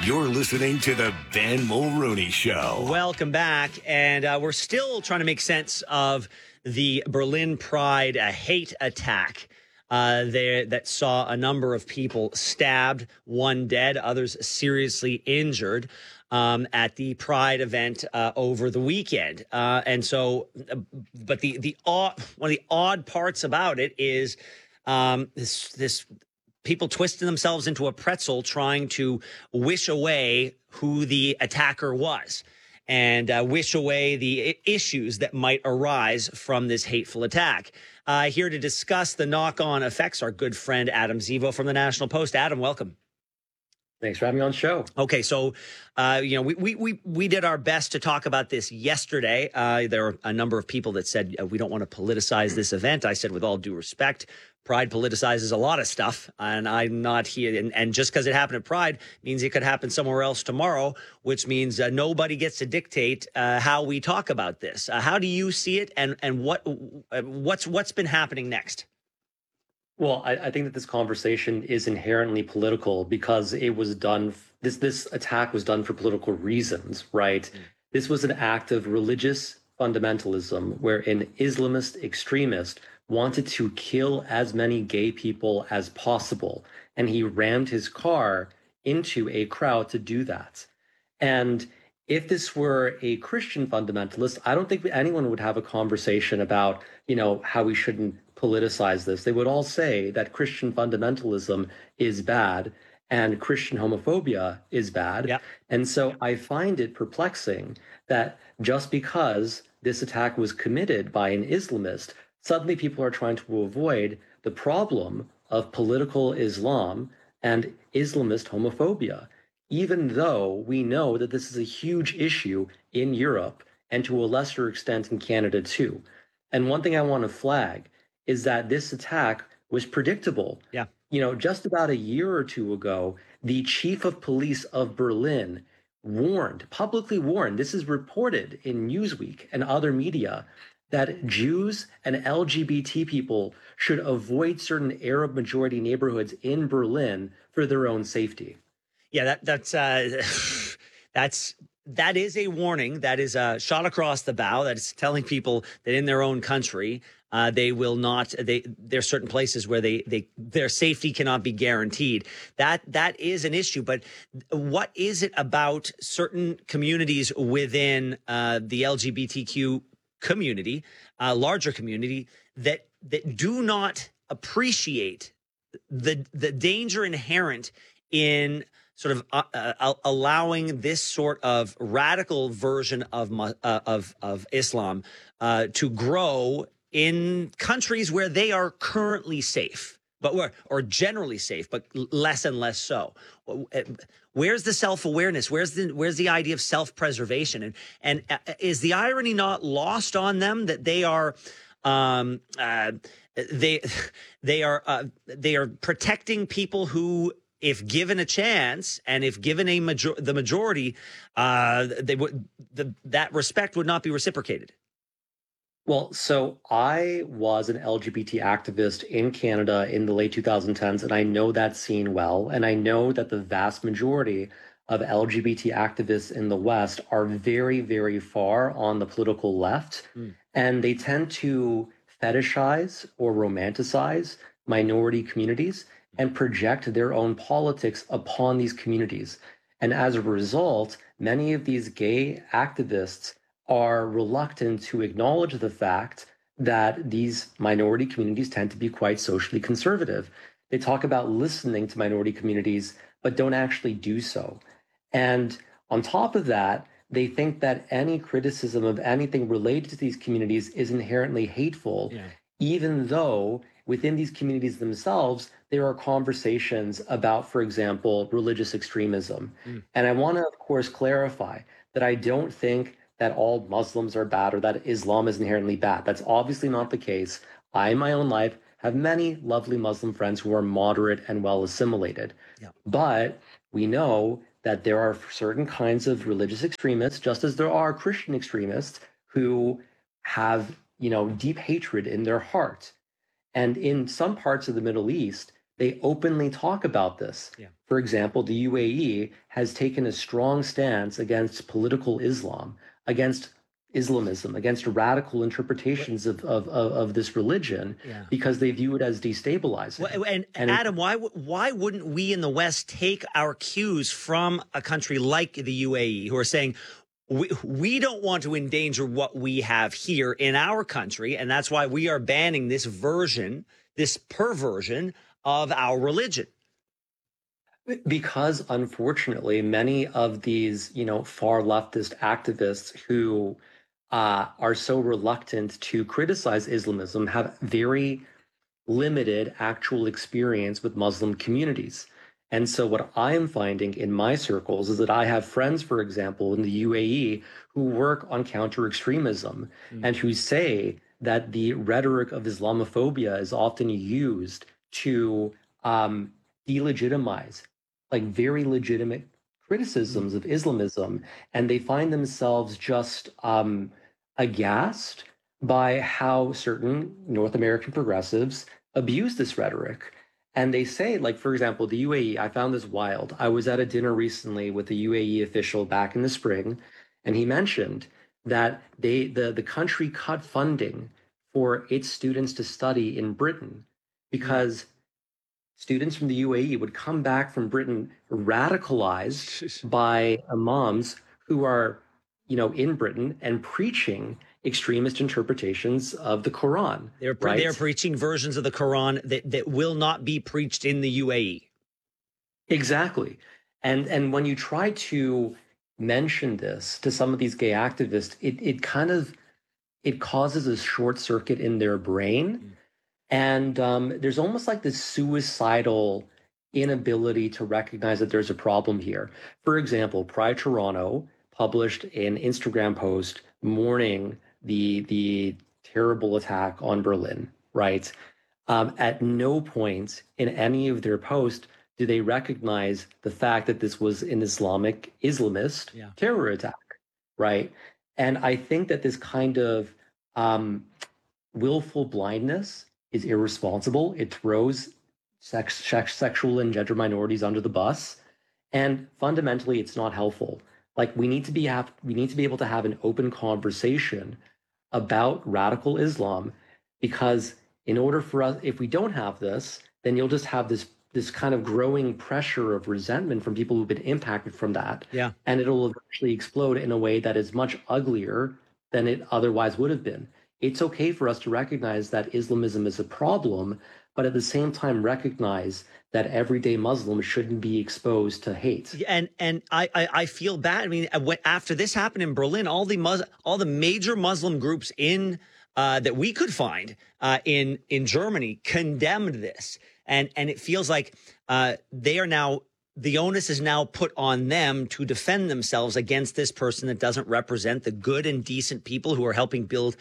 You're listening to the Ben Mulroney Show. Welcome back. And we're still trying to make sense of the Berlin Pride hate attack there that saw a number of people stabbed, one dead, others seriously injured at the Pride event over the weekend. But one of the odd parts about it is this people twisting themselves into a pretzel trying to wish away who the attacker was and wish away the issues that might arise from this hateful attack. Here to discuss the knock-on effects, our good friend Adam Zivo from the National Post. Adam, welcome. Thanks for having me on the show. Okay, so we did our best to talk about this yesterday. There were a number of people that said we don't want to politicize this event. I said, with all due respect, Pride politicizes a lot of stuff, and I'm not here. And just because it happened at Pride means it could happen somewhere else tomorrow, which means nobody gets to dictate how we talk about this. How do you see it, and what's been happening next? Well, I think that this conversation is inherently political because it was done. This attack was done for political reasons, right? Mm. This was an act of religious fundamentalism where an Islamist extremist wanted to kill as many gay people as possible. And he rammed his car into a crowd to do that. And if this were a Christian fundamentalist, I don't think anyone would have a conversation about, how we shouldn't politicize this. They would all say that Christian fundamentalism is bad and Christian homophobia is bad. Yep. And so I find it perplexing that just because this attack was committed by an Islamist, suddenly people are trying to avoid the problem of political Islam and Islamist homophobia, even though we know that this is a huge issue in Europe and to a lesser extent in Canada too. And one thing I want to flag is that this attack was predictable. Yeah. Just about a year or two ago, the chief of police of Berlin publicly warned, this is reported in Newsweek and other media, that Jews and LGBT people should avoid certain Arab majority neighborhoods in Berlin for their own safety. Yeah, that is a warning. That is a shot across the bow. That is telling people that in their own country, they will not. There are certain places where their safety cannot be guaranteed. That is an issue. But what is it about certain communities within the LGBTQ community, larger community, that do not appreciate the danger inherent in sort of allowing this sort of radical version of Islam to grow in countries where they are currently safe, or generally safe, but less and less so. Where's the self-awareness? Where's the idea of self-preservation? And is the irony not lost on them that they are they are protecting people who, if given a chance and if given the majority, that respect would not be reciprocated? Well, so I was an LGBT activist in Canada in the late 2010s, and I know that scene well. And I know that the vast majority of LGBT activists in the West are very, very far on the political left. Mm. And they tend to fetishize or romanticize minority communities and project their own politics upon these communities. And as a result, many of these gay activists are reluctant to acknowledge the fact that these minority communities tend to be quite socially conservative. They talk about listening to minority communities, but don't actually do so. And on top of that, they think that any criticism of anything related to these communities is inherently hateful, even though within these communities themselves, there are conversations about, for example, religious extremism. Mm. And I want to, of course, clarify that I don't think that all Muslims are bad or that Islam is inherently bad. That's obviously not the case. I, in my own life, have many lovely Muslim friends who are moderate and well assimilated. Yeah. But we know that there are certain kinds of religious extremists, just as there are Christian extremists who have, deep hatred in their heart. And in some parts of the Middle East, they openly talk about this. Yeah. For example, the UAE has taken a strong stance against political Islam, against Islamism, against radical interpretations of this religion, Yeah. because they view it as destabilizing. Well, and Adam, why wouldn't we in the West take our cues from a country like the UAE, who are saying, we don't want to endanger what we have here in our country, and that's why we are banning this perversion of our religion? Because unfortunately, many of these, far leftist activists who are so reluctant to criticize Islamism have very limited actual experience with Muslim communities. And so what I am finding in my circles is that I have friends, for example, in the UAE who work on counter extremism and who say that the rhetoric of Islamophobia is often used to delegitimize like very legitimate criticisms of Islamism. And they find themselves just aghast by how certain North American progressives abuse this rhetoric. And they say, like, for example, the UAE, I found this wild. I was at a dinner recently with a UAE official back in the spring, and he mentioned that the country cut funding for its students to study in Britain because students from the UAE would come back from Britain radicalized by imams who are, in Britain and preaching extremist interpretations of the Quran. They're preaching versions of the Quran that will not be preached in the UAE. Exactly. And when you try to mention this to some of these gay activists, it causes a short circuit in their brain. And there's almost like this suicidal inability to recognize that there's a problem here. For example, Pride Toronto published an Instagram post mourning the terrible attack on Berlin, right? At no point in any of their posts do they recognize the fact that this was an Islamist terror attack, right? And I think that this kind of willful blindness is irresponsible. It throws sexual and gender minorities under the bus, and fundamentally, it's not helpful. Like we need to be able to have an open conversation about radical Islam, because in order for us, if we don't have this, then you'll just have this kind of growing pressure of resentment from people who've been impacted from that. Yeah. And it'll eventually explode in a way that is much uglier than it otherwise would have been. It's okay for us to recognize that Islamism is a problem, but at the same time recognize that everyday Muslims shouldn't be exposed to hate. And I feel bad. I mean, after this happened in Berlin, all the major Muslim groups in that we could find in Germany condemned this, and it feels like they are now. The onus is now put on them to defend themselves against this person that doesn't represent the good and decent people who are helping build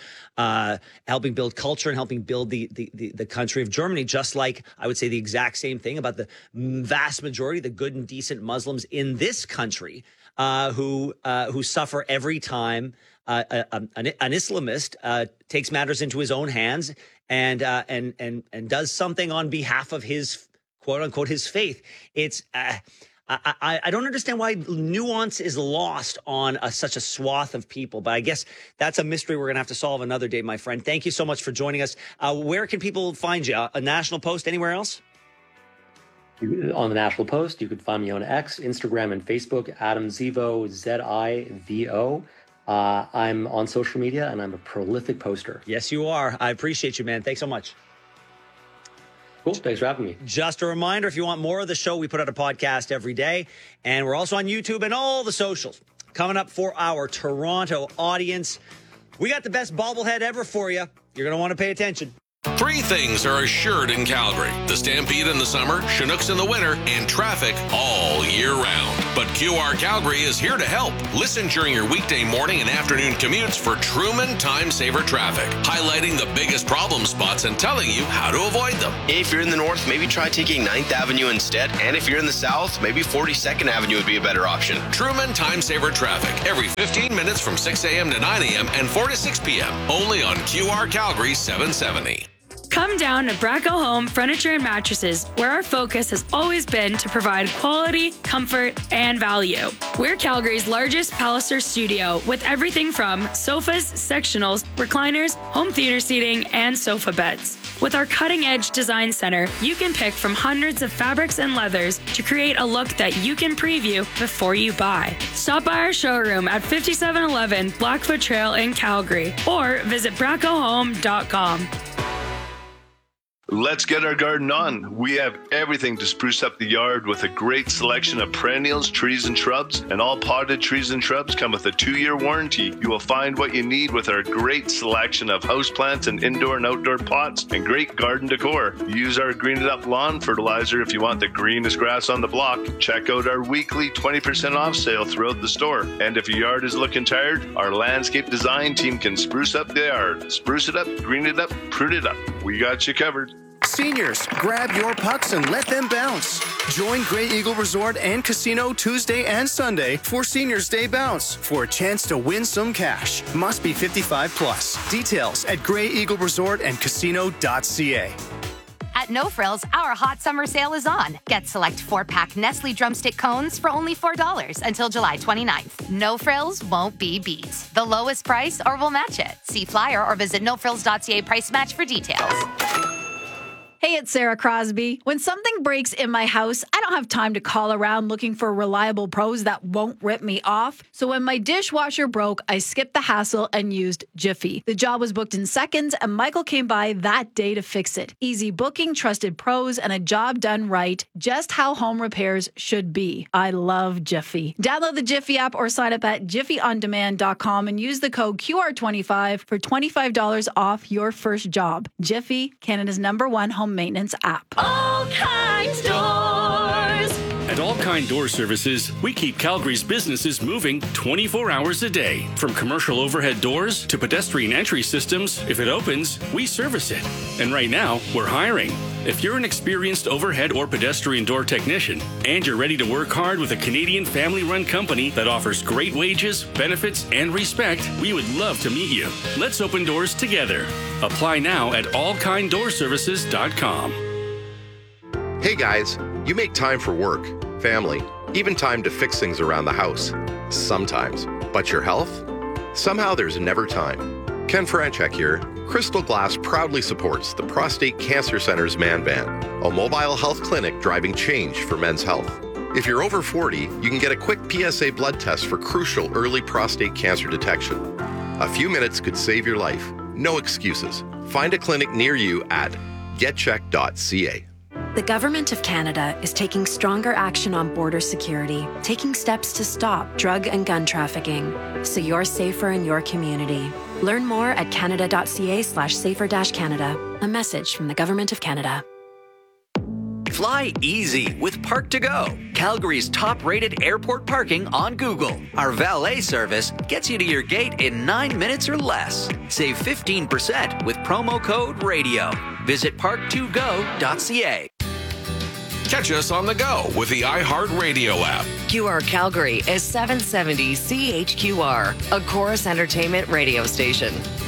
culture and helping build the country of Germany. Just like I would say the exact same thing about the vast majority of the good and decent Muslims in this country who suffer every time an Islamist takes matters into his own hands and does something on behalf of his quote unquote his faith. It's I don't understand why nuance is lost on such a swath of people, but I guess that's a mystery we're going to have to solve another day, my friend. Thank you so much for joining us. Where can people find you? A National Post, anywhere else? On the National Post, you can find me on X, Instagram, and Facebook, Adam Zivo, Zivo. I'm on social media, and I'm a prolific poster. Yes, you are. I appreciate you, man. Thanks so much. Cool. Thanks for having me. Just a reminder, if you want more of the show, we put out a podcast every day, and we're also on YouTube and all the socials. Coming up for our Toronto audience, we got the best bobblehead ever for you. You're going to want to pay attention. 3 things are assured in Calgary: the Stampede in the summer, Chinooks in the winter, and traffic all year round. But QR Calgary is here to help. Listen during your weekday morning and afternoon commutes for Truman Time Saver Traffic, highlighting the biggest problem spots and telling you how to avoid them. If you're in the north, maybe try taking 9th Avenue instead. And if you're in the south, maybe 42nd Avenue would be a better option. Truman Time Saver Traffic, every 15 minutes from 6 a.m. to 9 a.m. and 4 to 6 p.m. Only on QR Calgary 770. Come down to Braco Home Furniture and Mattresses, where our focus has always been to provide quality, comfort, and value. We're Calgary's largest Palliser studio with everything from sofas, sectionals, recliners, home theater seating, and sofa beds. With our cutting-edge design center, you can pick from hundreds of fabrics and leathers to create a look that you can preview before you buy. Stop by our showroom at 5711 Blackfoot Trail in Calgary or visit bracohome.com. Let's get our garden on. We have everything to spruce up the yard with a great selection of perennials, trees, and shrubs. And all potted trees and shrubs come with a 2-year warranty. You will find what you need with our great selection of houseplants and indoor and outdoor pots and great garden decor. Use our Green It Up lawn fertilizer if you want the greenest grass on the block. Check out our weekly 20% off sale throughout the store. And if your yard is looking tired, our landscape design team can spruce up the yard. Spruce it up, green it up, prune it up. We got you covered. Seniors, grab your pucks and let them bounce. Join Grey Eagle Resort and Casino Tuesday and Sunday for Seniors Day Bounce for a chance to win some cash. Must be 55 plus. Details at greyeagleresortandcasino.ca. At No Frills, our hot summer sale is on. Get select 4-pack Nestle Drumstick cones for only $4 until July 29th. No Frills won't be beat. The lowest price or we'll match it. See flyer or visit nofrills.ca price match for details. Hey, it's Sarah Crosby. When something breaks in my house, I don't have time to call around looking for reliable pros that won't rip me off. So when my dishwasher broke, I skipped the hassle and used Jiffy. The job was booked in seconds, and Michael came by that day to fix it. Easy booking, trusted pros, and a job done right. Just how home repairs should be. I love Jiffy. Download the Jiffy app or sign up at jiffyondemand.com and use the code QR25 for $25 off your first job. Jiffy, Canada's #1 home maintenance app. All Kinds Doors. At All Kind Door Services, we keep Calgary's businesses moving 24 hours a day. From commercial overhead doors to pedestrian entry systems, if it opens, we service it. And right now, we're hiring. If you're an experienced overhead or pedestrian door technician and you're ready to work hard with a Canadian family-run company that offers great wages, benefits, and respect, we would love to meet you. Let's open doors together. Apply now at allkinddoorservices.com. Hey guys, you make time for work, family, even time to fix things around the house. Sometimes. But your health? Somehow there's never time. Ken Franchek here. Crystal Glass proudly supports the Prostate Cancer Center's Man Van, a mobile health clinic driving change for men's health. If you're over 40, you can get a quick PSA blood test for crucial early prostate cancer detection. A few minutes could save your life. No excuses. Find a clinic near you at getcheck.ca. The Government of Canada is taking stronger action on border security, taking steps to stop drug and gun trafficking, so you're safer in your community. Learn more at canada.ca/safer-canada. A message from the Government of Canada. Fly easy with Park2Go, Calgary's top-rated airport parking on Google. Our valet service gets you to your gate in 9 minutes or less. Save 15% with promo code RADIO. Visit park2go.ca. Catch us on the go with the iHeartRadio app. QR Calgary is 770 CHQR, a Chorus Entertainment radio station.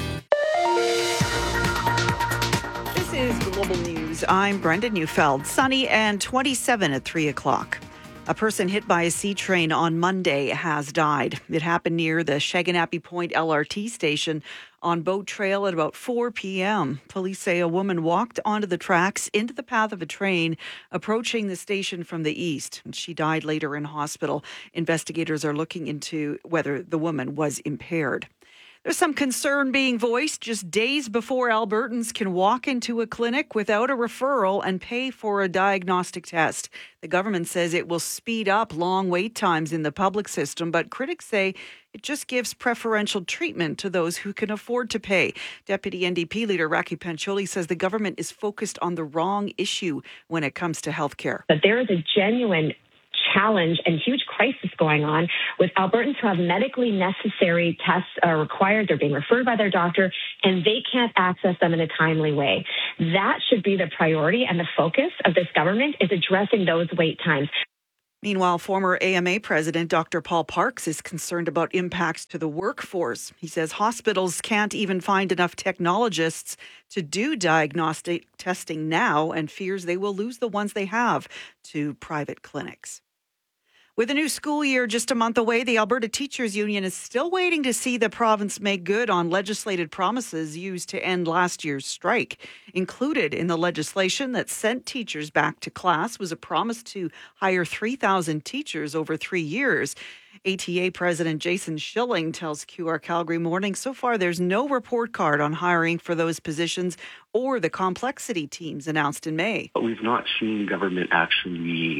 This is Global News. I'm Brenda Neufeld. Sunny and 27 at 3 o'clock. A person hit by a sea train on Monday has died. It happened near the Shaganappi Point LRT station on Boat Trail at about 4 p.m. Police say a woman walked onto the tracks into the path of a train approaching the station from the east. She died later in hospital. Investigators are looking into whether the woman was impaired. There's some concern being voiced just days before Albertans can walk into a clinic without a referral and pay for a diagnostic test. The government says it will speed up long wait times in the public system, but critics say it just gives preferential treatment to those who can afford to pay. Deputy NDP leader Raki Pancholi says the government is focused on the wrong issue when it comes to healthcare. But there is a genuine challenge and huge crisis going on with Albertans who have medically necessary tests are required. They're being referred by their doctor, and they can't access them in a timely way. That should be the priority, and the focus of this government is addressing those wait times. Meanwhile, former AMA president Dr. Paul Parks is concerned about impacts to the workforce. He says hospitals can't even find enough technologists to do diagnostic testing now and fears they will lose the ones they have to private clinics. With a new school year just a month away, the Alberta Teachers Union is still waiting to see the province make good on legislated promises used to end last year's strike. Included in the legislation that sent teachers back to class was a promise to hire 3,000 teachers over 3 years. ATA President Jason Schilling tells QR Calgary Morning, so far there's no report card on hiring for those positions or the complexity teams announced in May. But we've not seen government actually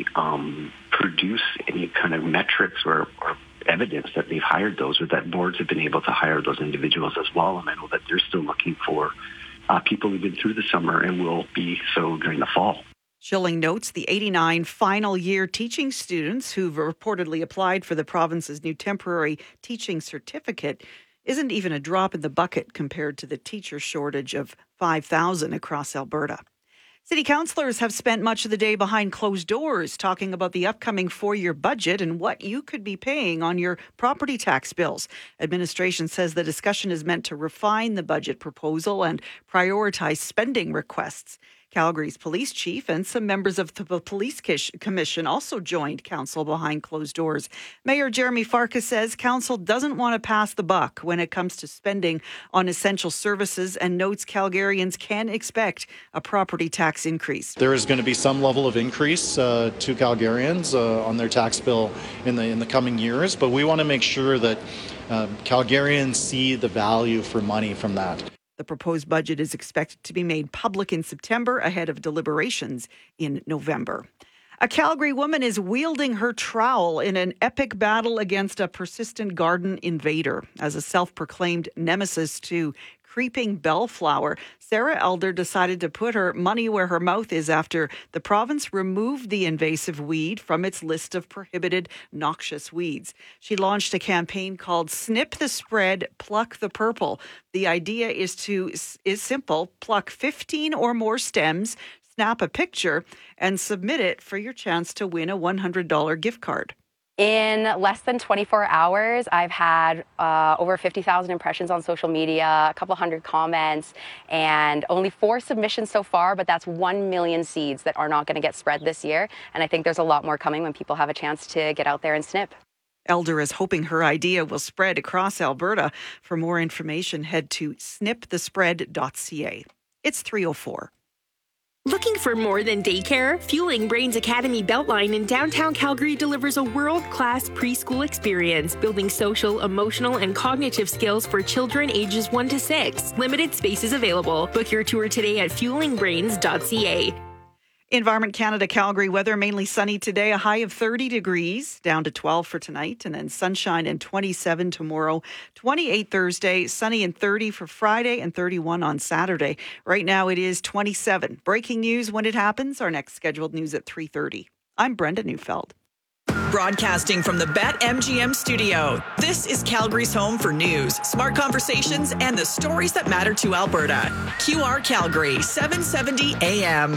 produce any kind of metrics or evidence that they've hired those, or that boards have been able to hire those individuals as well. And I know that they're still looking for people who've been through the summer and will be so during the fall. Schilling notes the 89 final year teaching students who've reportedly applied for the province's new temporary teaching certificate isn't even a drop in the bucket compared to the teacher shortage of 5,000 across Alberta. City councillors have spent much of the day behind closed doors talking about the upcoming 4-year budget and what you could be paying on your property tax bills. Administration says the discussion is meant to refine the budget proposal and prioritize spending requests. Calgary's police chief and some members of the police commission also joined council behind closed doors. Mayor Jeremy Farkas says council doesn't want to pass the buck when it comes to spending on essential services and notes Calgarians can expect a property tax increase. There is going to be some level of increase to Calgarians on their tax bill in the coming years, but we want to make sure that Calgarians see the value for money from that. The proposed budget is expected to be made public in September ahead of deliberations in November. A Calgary woman is wielding her trowel in an epic battle against a persistent garden invader. As a self-proclaimed nemesis to creeping bellflower, Sarah Elder decided to put her money where her mouth is after the province removed the invasive weed from its list of prohibited noxious weeds. She launched a campaign called Snip the Spread, Pluck the Purple. The idea is simple: pluck 15 or more stems, snap a picture, and submit it for your chance to win a $100 gift card. In less than 24 hours, I've had over 50,000 impressions on social media, a couple hundred comments, and only 4 submissions so far, but that's 1 million seeds that are not going to get spread this year. And I think there's a lot more coming when people have a chance to get out there and snip. Elder is hoping her idea will spread across Alberta. For more information, head to snipthespread.ca. It's 3:04. Looking for more than daycare? Fueling Brains Academy Beltline in downtown Calgary delivers a world-class preschool experience, building social, emotional, and cognitive skills for children ages 1 to 6. Limited spaces available. Book your tour today at fuelingbrains.ca. Environment Canada Calgary weather, mainly sunny today, a high of 30 degrees, down to 12 for tonight, and then sunshine and 27 tomorrow, 28 Thursday, sunny and 30 for Friday, and 31 on Saturday. Right now it is 27. Breaking news when it happens. Our next scheduled news at 3:30. I'm Brenda Neufeld. Broadcasting from the BetMGM studio, this is Calgary's home for news, smart conversations, and the stories that matter to Alberta. QR Calgary, 770 AM.